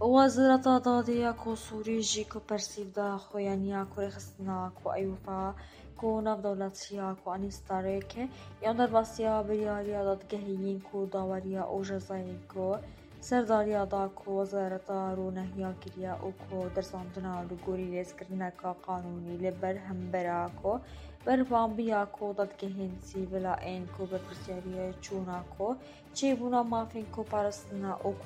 وزارة دادية كو سوريجي كو برسيفدا خويانيا كو رخصنا كو أيوفا كو ناف دولتيا كو أنيستاريكي ياندر باسيا برياريا داد جهيين كو داوريا أو جزاين كو سرداريا دا كو وزارة رونهيا كريا أو كو درساندنا لغوري ريسكرنا كا قانوني لبر همبرا كو بربامبيا كو داد جهين سيبلا إن كو بربسياريا چونا كو چيبونا مافين كو پارستنا أو